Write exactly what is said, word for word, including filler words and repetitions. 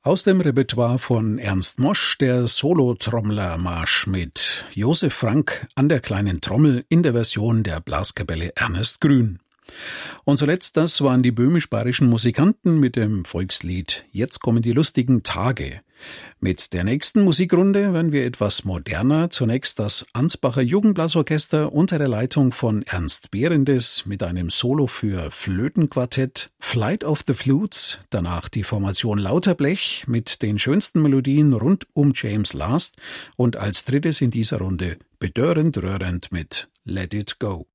Aus dem Repertoire von Ernst Mosch der Solotrommlermarsch mit Josef Frank an der kleinen Trommel in der Version der Blaskapelle Ernest Grün. Und zuletzt, das waren die böhmisch-bayerischen Musikanten mit dem Volkslied Jetzt kommen die lustigen Tage. Mit der nächsten Musikrunde werden wir etwas moderner. Zunächst das Ansbacher Jugendblasorchester unter der Leitung von Ernst Behrendes mit einem Solo für Flötenquartett, Flight of the Flutes, danach die Formation Lauterblech mit den schönsten Melodien rund um James Last und als drittes in dieser Runde bedörrend rührend mit Let It Go.